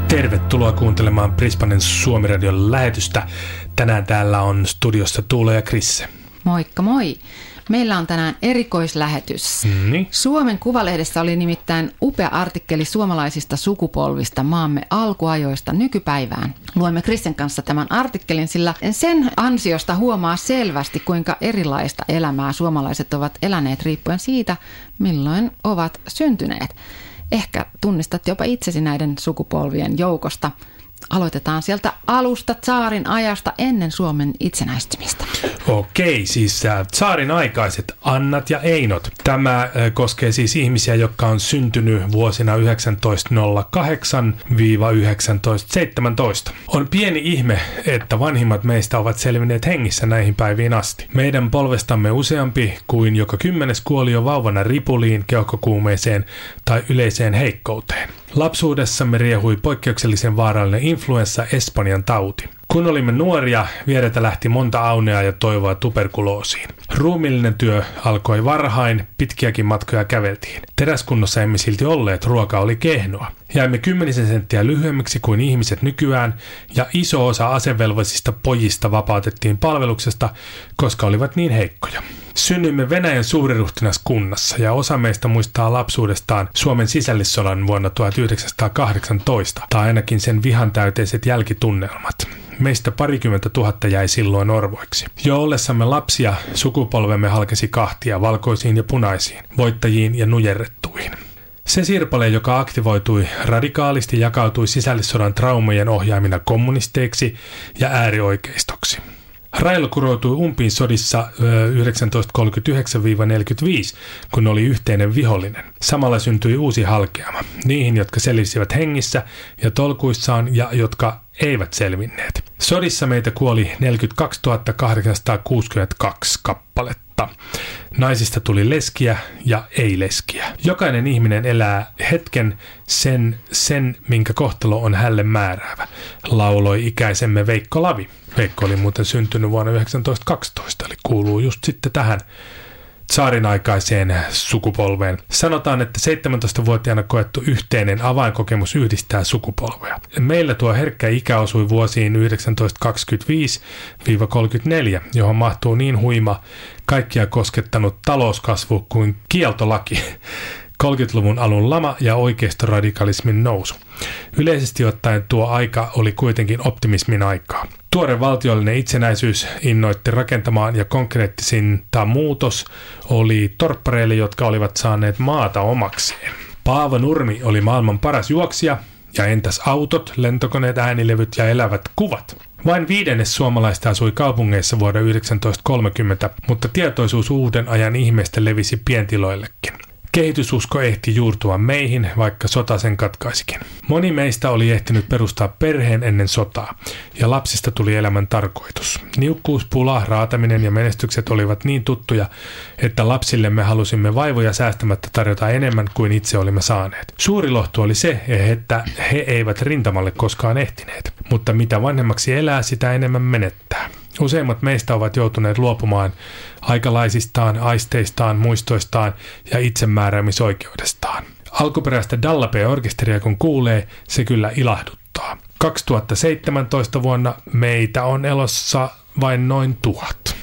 Tervetuloa kuuntelemaan Brisbanen Suomi-radion lähetystä. Tänään täällä on studiossa Tuula ja Krisse. Moikka moi! Meillä on tänään erikoislähetys. Suomen Kuvalehdessä oli nimittäin upea artikkeli suomalaisista sukupolvista maamme alkuajoista nykypäivään. Luemme Krissen kanssa tämän artikkelin, sillä sen ansiosta huomaa selvästi, kuinka erilaista elämää suomalaiset ovat eläneet riippuen siitä, milloin ovat syntyneet. Ehkä tunnistat jopa itsesi näiden sukupolvien joukosta. Aloitetaan sieltä alusta tsaarin ajasta ennen Suomen itsenäistymistä. Okei, siis tsaarin aikaiset Annat ja Einot. Tämä koskee siis ihmisiä, jotka on syntynyt vuosina 1908-1917. On pieni ihme, että vanhimmat meistä ovat selvinneet hengissä näihin päiviin asti. Meidän polvestamme useampi kuin joka 10 kuoli jo vauvana ripuliin, keuhkokuumeeseen tai yleiseen heikkouteen. Lapsuudessamme riehui poikkeuksellisen vaarallinen influenssa Espanjan tauti. Kun olimme nuoria, vieretä lähti monta aunea ja toivoa tuberkuloosiin. Ruumiillinen työ alkoi varhain, pitkiäkin matkoja käveltiin. Teräskunnossa emme silti olleet, ruoka oli kehnoa. Jäimme 10 senttiä lyhyemmiksi kuin ihmiset nykyään, ja iso osa asevelvollisista pojista vapautettiin palveluksesta, koska olivat niin heikkoja. Synnyimme Venäjän suuriruhtinaskunnassa ja osa meistä muistaa lapsuudestaan Suomen sisällissodan vuonna 1918, tai ainakin sen vihantäyteiset jälkitunnelmat. Meistä 20 000 jäi silloin orvoiksi. Jo ollessamme lapsia sukupolvemme halkesi kahtia, valkoisiin ja punaisiin, voittajiin ja nujerrettuihin. Se sirpale, joka aktivoitui radikaalisti, jakautui sisällissodan traumojen ohjaamina kommunisteiksi ja äärioikeistoksi. Railo kuroutui umpiin sodissa 1939-45, kun oli yhteinen vihollinen. Samalla syntyi uusi halkeama, niihin, jotka selvisivät hengissä ja tolkuissaan ja jotka eivät selvinneet. Sodissa meitä kuoli 42 862 kappaletta. Naisista tuli leskiä ja ei-leskiä. Jokainen ihminen elää hetken sen, minkä kohtalo on hälle määräävä, lauloi ikäisemme Veikko Lavi. Veikko oli muuten syntynyt vuonna 1912, eli kuuluu just sitten tähän tsaarin aikaiseen sukupolveen. Sanotaan, että 17-vuotiaana koettu yhteinen avainkokemus yhdistää sukupolveja. Meillä tuo herkkä ikä osui vuosiin 1925-34, johon mahtuu niin huima kaikkia koskettanut talouskasvu kuin kieltolaki. 30-luvun alun lama ja oikeistoradikalismin nousu. Yleisesti ottaen tuo aika oli kuitenkin optimismin aikaa. Tuore valtiollinen itsenäisyys innoitti rakentamaan ja konkreettisinta muutos oli torppareille, jotka olivat saaneet maata omakseen. Paavo Nurmi oli maailman paras juoksija, ja entäs autot, lentokoneet, äänilevyt ja elävät kuvat? Vain 1/5 suomalaista asui kaupungeissa vuonna 1930, mutta tietoisuus uuden ajan ihmeestä levisi pientiloillekin. Kehitysusko ehti juurtua meihin, vaikka sota sen katkaisikin. Moni meistä oli ehtinyt perustaa perheen ennen sotaa, ja lapsista tuli elämän tarkoitus. Niukkuus, pula, raataminen ja menestykset olivat niin tuttuja, että lapsillemme halusimme vaivoja säästämättä tarjota enemmän kuin itse olimme saaneet. Suuri lohtu oli se, että he eivät rintamalle koskaan ehtineet, mutta mitä vanhemmaksi elää, sitä enemmän menettää. Useimmat meistä ovat joutuneet luopumaan aikalaisistaan, aisteistaan, muistoistaan ja itsemääräämisoikeudestaan. Alkuperäistä Dallapé-orkesteria kun kuulee, se kyllä ilahduttaa. 2017 vuonna meitä on elossa vain noin 1000.